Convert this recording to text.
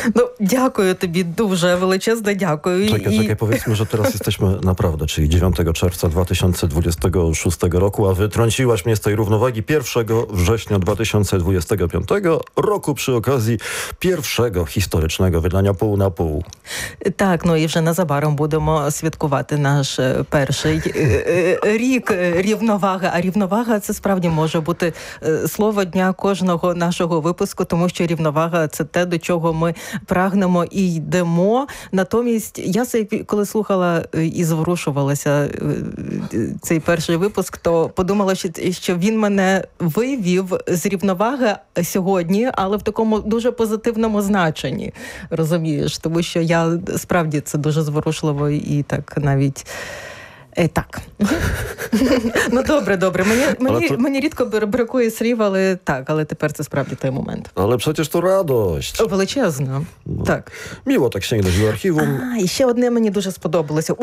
No, dякую тобі, дуже величезне дякую. Czekaj, powiedzmy, że teraz jesteśmy naprawdę, czyli 9 czerwca 2026 roku, a wytrąciłaś mnie z tej równowagi 1 września 2025 roku przy okazji pierwszego historycznego wydania Pół na Pół. Так, ну і вже незабаром будемо святкувати наш перший рік рівноваги. А рівновага – це справді може бути слово дня кожного нашого випуску, тому що рівновага – це те, до чого ми прагнемо і йдемо. Натомість, я коли слухала і зворушувалася цей перший випуск, то подумала, що він мене вивів з рівноваги сьогодні, але в такому дуже позитивному значенні, розумієш? Тому що я справді це дуже зворушливо і так навіть... Так. Ну, добре. Мені рідко бракує слів, але тепер це справді той момент. Ale przecież to radość. Величезно. No. Так. Miło tak sięgnąć do archiwum. І ще одне мені дуже сподобалося.